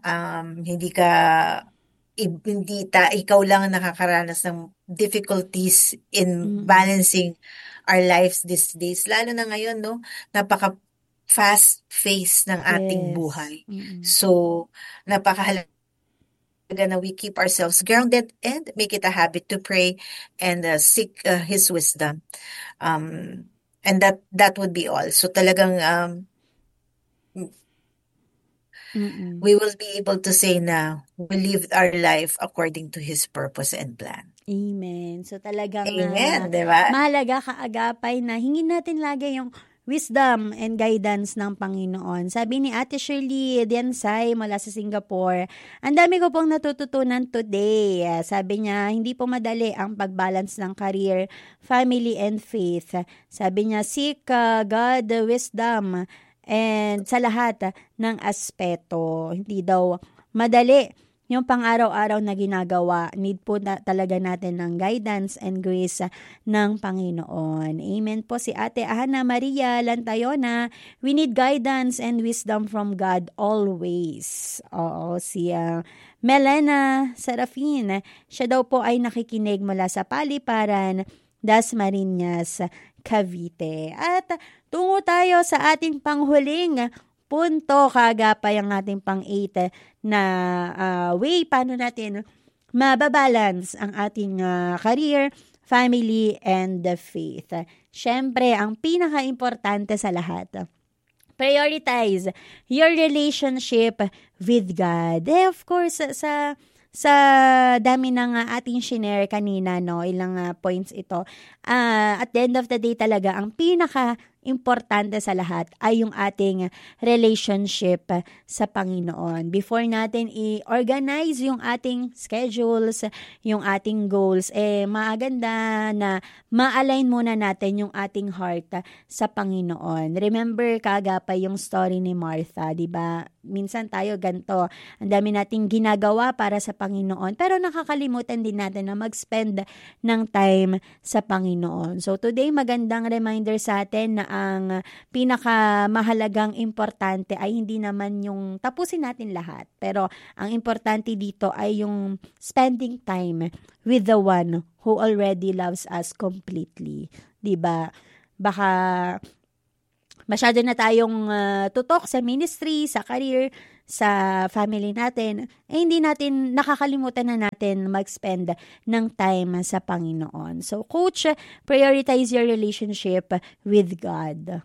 ikaw lang ang nakakaranas ng difficulties in balancing our lives these days. Lalo na ngayon, no? Napaka fast pace ng ating buhay. So, napakahalaga na we keep ourselves grounded and make it a habit to pray and seek His wisdom. And that would be all. So, talagang we will be able to say na we lived our life according to His purpose and plan.
Amen. So talagang
Amen, diba?
mahalaga, kaagapay, na hingin natin lagi yung wisdom and guidance ng Panginoon. Sabi ni Ate Shirley Diansay mula sa Singapore, ang dami ko pong natututunan today. Sabi niya, hindi po madali ang pag-balance ng career, family, and faith. Sabi niya, seek God, wisdom, and sa lahat ng aspeto. Hindi daw madali yung pang-araw-araw na ginagawa. Need po talaga natin ng guidance and grace ng Panginoon. Amen po si Ate Ana Maria Lantayona. We need guidance and wisdom from God always. Oo, si Melena Serafin. Siya daw po ay nakikinig mula sa Paliparan, Dasmariñas, Cavite. At tungo tayo sa ating panghuling punto, kaagapay, ang ating pang-8 na way paano natin mababalance ang ating career, family, and faith. Siyempre, ang pinaka-importante sa lahat, prioritize your relationship with God. Of course, sa dami ng ating shinare kanina, no, ilang points ito. At the end of the day talaga, ang pinaka importante sa lahat ay yung ating relationship sa Panginoon. Before natin i-organize yung ating schedules, yung ating goals, maganda na ma-align muna natin yung ating heart sa Panginoon. Remember kaagapay yung story ni Martha, di ba? Minsan tayo ganito, ang dami nating ginagawa para sa Panginoon, pero nakakalimutan din natin na mag-spend ng time sa Panginoon. So today, magandang reminder sa atin na ang pinakamahalagang importante ay hindi naman yung tapusin natin lahat, pero ang importante dito ay yung spending time with the one who already loves us completely. 'Di ba? Baka masyado na tayong tutok sa ministry, sa career, sa family natin, hindi natin nakakalimutan na natin mag-spend ng time sa Panginoon. So, Coach, prioritize your relationship with God.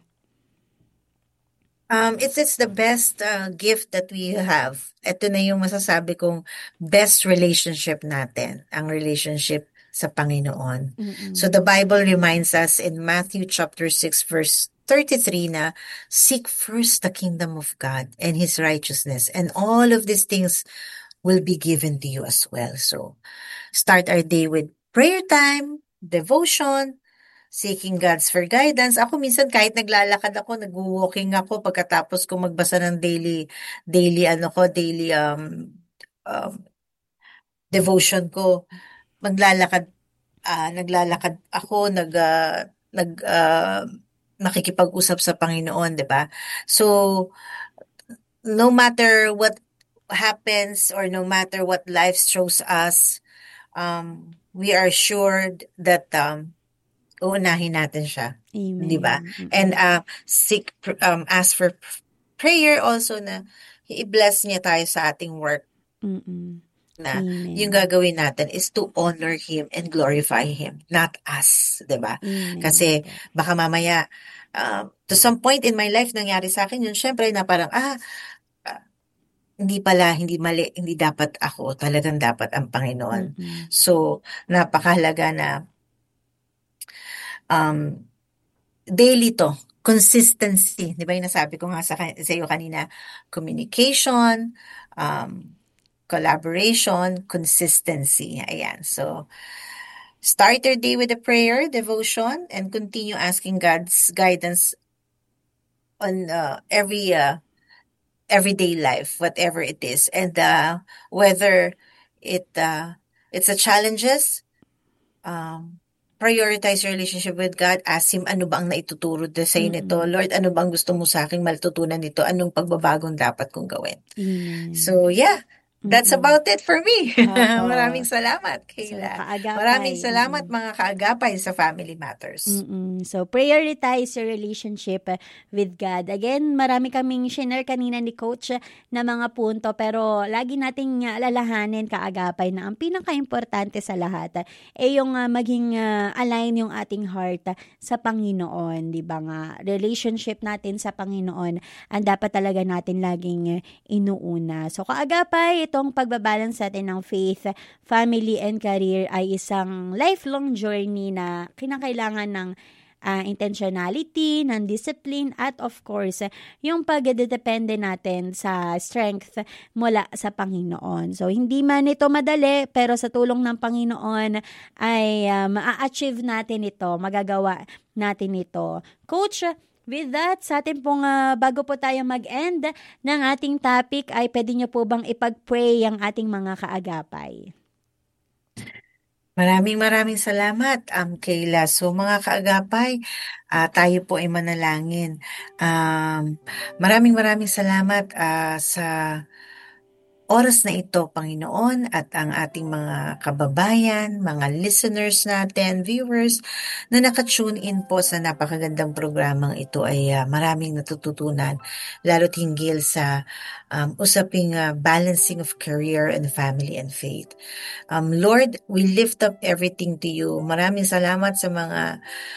It's the best gift that we have. Ito na yung masasabi kong best relationship natin, ang relationship sa Panginoon.
Mm-mm.
So the Bible reminds us in Matthew chapter 6 verse 33 na seek first the kingdom of God and His righteousness, and all of these things will be given to you as well. So start our day with prayer time, devotion, seeking God's for guidance. Ako minsan kahit naglalakad ako, nag-walking ako pagkatapos ko magbasa ng daily um, devotion ko. Naglalakad ako, nakikipag-usap sa Panginoon, 'di ba? So no matter what happens or no matter what life throws us, we are assured that uunahin natin siya.
Amen.
'Di ba? And ask for prayer also na i-bless niya tayo sa ating work. Na
Amen.
yung gagawin natin is to honor Him and glorify Him, not us, 'di ba? Kasi baka mamaya to some point in my life nangyari sa akin yun, syempre na parang hindi mali, hindi dapat ako, talagang dapat ang Panginoon. So napakahalaga na daily to, consistency. Di ba yung nasabi ko nga sa iyo kanina, communication, collaboration, consistency. Ayan. So, start your day with a prayer, devotion, and continue asking God's guidance on everyday life, whatever it is. And whether it's a challenges, prioritize your relationship with God. Ask Him, ano ba ang naituturo sa iyo nito? Lord, ano bang gusto mo sa aking matutunan nito? Anong pagbabagong dapat kong gawin? So, yeah. That's about it for me. Maraming salamat, Kayla. Maraming salamat mga kaagapay sa Family Matters.
So, prioritize your relationship with God. Again, marami kaming share kanina ni Coach na mga punto, pero lagi nating alalahanin kaagapay na ang pinaka-importante sa lahat ay yung maging align yung ating heart sa Panginoon. Diba nga, relationship natin sa Panginoon ang dapat talaga natin laging inuuna. So, kaagapay, itong pagbabalance natin ng faith, family, and career ay isang lifelong journey na kinakailangan ng intentionality, ng discipline, at of course, yung pagdedepende natin sa strength mula sa Panginoon. So, hindi man ito madali, pero sa tulong ng Panginoon ay ma-achieve natin ito, magagawa natin ito. Coach, with that, sa atin pong bago po tayo mag-end ng ating topic, ay pwede nyo po bang ipag-pray ang ating mga kaagapay?
Maraming salamat, Kayla. So mga kaagapay, tayo po ay manalangin. Maraming salamat sa oras na ito, Panginoon, at ang ating mga kababayan, mga listeners natin, viewers, na nakatune in po sa napakagandang programang ito ay maraming natututunan, lalo't hinggil sa usaping balancing of career and family and faith. Lord, we lift up everything to you. Maraming salamat sa mga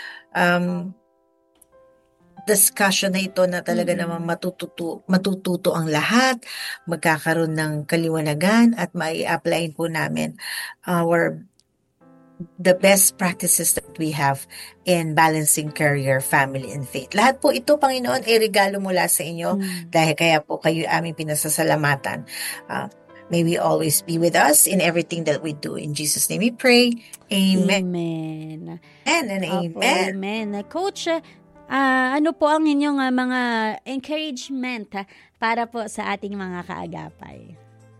discussion na ito na talaga naman matututo ang lahat, magkakaroon ng kaliwanagan at mai-applyin po namin our the best practices that we have in balancing career, family, and faith. Lahat po ito, Panginoon, ay regalo mula sa inyo dahil kaya po kayo aming pinasasalamatan. May we always be with us in everything that we do. In Jesus' name we pray. Amen.
Amen.
And
Opo,
amen.
amen. Coach, ano po ang inyong mga encouragement para po sa ating mga kaagapay?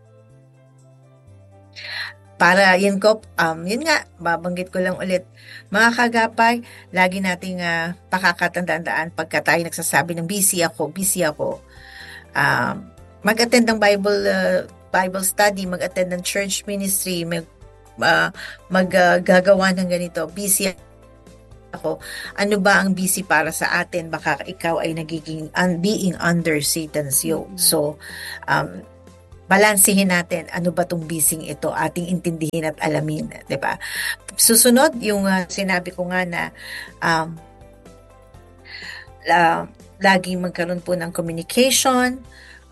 Para yun nga, babanggit ko lang ulit. Mga kagapay, lagi nating pakakatandaan pagka tayo nagsasabi ng busy ako. Mag-attend ng Bible study, mag-attend ng church ministry, maggagawa ng ganito. Busy ako. Ano ba ang busy para sa atin? Baka ikaw ay nagiging being under Satan's yoke. So, balansihin natin ano ba tong bising ito, ating intindihin at alamin, 'di ba? Susunod yung sinabi ko nga na laging magkaroon po ng communication,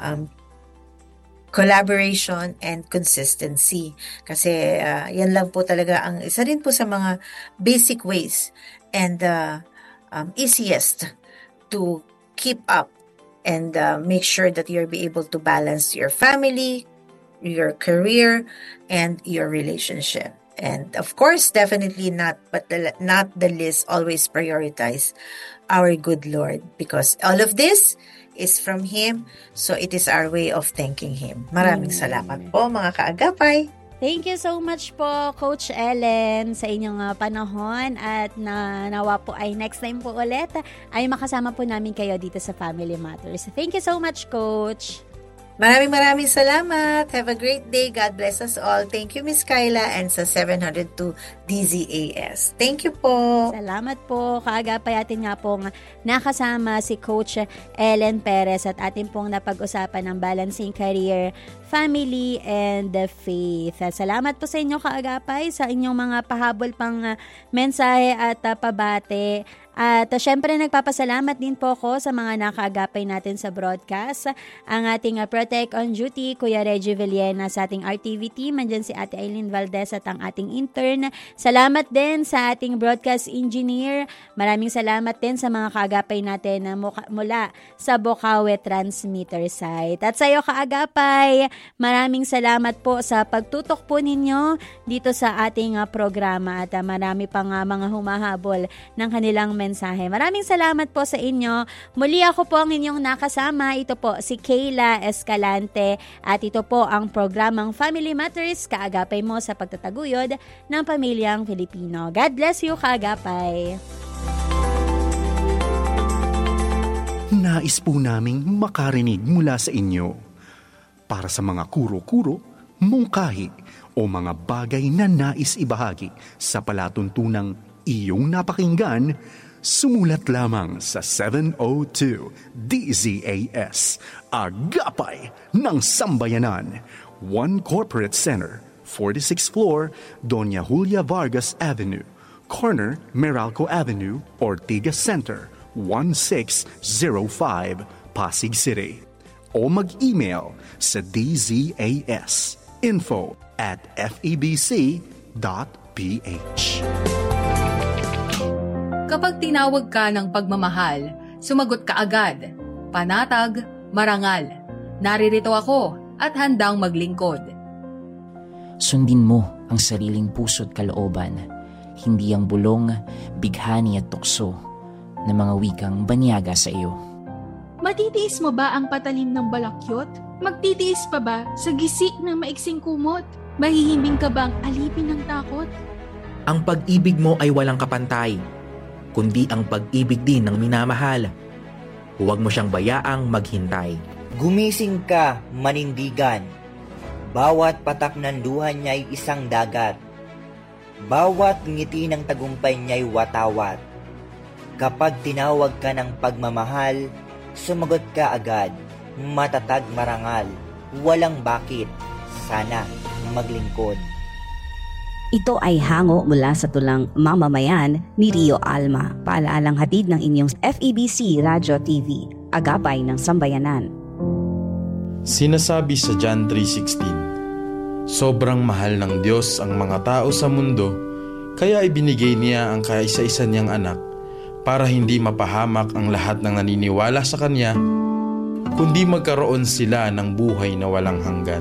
collaboration and consistency. Kasi yan lang po talaga ang isa rin po sa mga basic ways and easiest to keep up and make sure that you'll be able to balance your family, your career, and your relationship. And of course, definitely not the least, always prioritize our good Lord, because all of this is from Him, so it is our way of thanking Him. Maraming salamat po, mga kaagapay.
Thank you so much po, Coach Ellen, sa inyong panahon at nawa po ay next time po ulit ay makasama po namin kayo dito sa Family Matters. Thank you so much, Coach.
Maraming salamat. Have a great day. God bless us all. Thank you, Miss Kyla, and sa 702 DZAS. Thank you po.
Salamat po. Kaagapay atin nga pong nakasama si Coach Ellen Perez at atin pong napag-usapan ng balancing career, family, and faith. Salamat po sa inyo, kaagapay, sa inyong mga pahabol pang mensahe at pabate. At syempre nagpapasalamat din po ako sa mga nakaagapay natin sa broadcast. Ang ating Protect on Duty, Kuya Reggie Villena, sa ating RTV team. Andyan si Ate Aileen Valdez at ang ating intern. Salamat din sa ating broadcast engineer. Maraming salamat din sa mga kaagapay natin mula sa Bocaue Transmitter Site. At sa iyo, kaagapay, maraming salamat po sa pagtutok po ninyo dito sa ating programa at marami pang mga humahabol ng kanilang mensahe. Maraming salamat po sa inyo. Muli ako po ang inyong nakasama. Ito po si Kayla Escalante at ito po ang programang Family Matters, kaagapay mo sa pagtataguyod ng pamilyang Filipino. God bless you, kaagapay.
Nais po naming makarinig mula sa inyo. Para sa mga kuro-kuro, mungkahi o mga bagay na nais ibahagi sa palatuntunang iyong napakinggan, sumulat lamang sa 702 DZAS, Agapay ng Sambayanan, 1 Corporate Center, 46th floor, Doña Julia Vargas Avenue, corner Meralco Avenue, Ortigas Center, 1605, Pasig City. O mag-email sa dzas info@febc.ph.
Kapag tinawag ka ng pagmamahal, sumagot ka agad. Panatag, marangal. Naririto ako at handang maglingkod.
Sundin mo ang sariling puso't kalooban, hindi ang bulong, bighani at tukso ng mga wikang banyaga sa iyo.
Matitiis mo ba ang patalim ng balakyot? Magtitiis pa ba sa gisik ng maiksing kumot? Mahihimbing ka bang alipin ng takot?
Ang pag-ibig mo ay walang kapantay, kundi ang pag-ibig din ng minamahal. Huwag mo siyang bayaang maghintay.
Gumising ka, manindigan. Bawat patak ng luha niya'y isang dagat. Bawat ngiti ng tagumpay niya'y watawat. Kapag tinawag ka ng pagmamahal, sumagot ka agad. Matatag, marangal. Walang bakit. Sana maglingkod.
Ito ay hango mula sa tulang Mamamayan ni Rio Alma. Paalaalang hatid ng inyong FEBC Radio TV, Agapay ng Sambayanan.
Sinasabi sa John 3:16, sobrang mahal ng Diyos ang mga tao sa mundo, Kaya ibinigay niya ang kaisa-isa niyang anak para hindi mapahamak ang lahat ng naniniwala sa kanya, kundi magkaroon sila ng buhay na walang hanggan.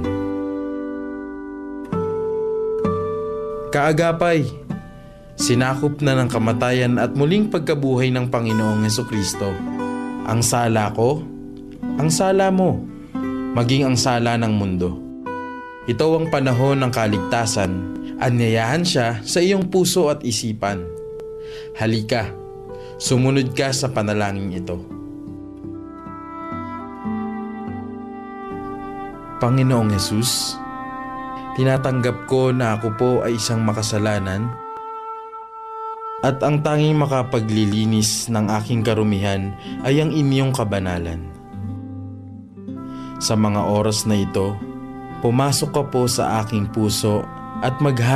Kaagapay, sinakop na ng kamatayan at muling pagkabuhay ng Panginoong Hesukristo ang sala ko, ang sala mo, maging ang sala ng mundo. Ito ang panahon ng kaligtasan. Anyayahan siya sa iyong puso at isipan. Halika, sumunod ka sa panalangin ito. Panginoong Hesus, tinatanggap ko na ako po ay isang makasalanan at ang tanging makapaglilinis ng aking karumihan ay ang inyong kabanalan. Sa mga oras na ito, pumasok ka po sa aking puso at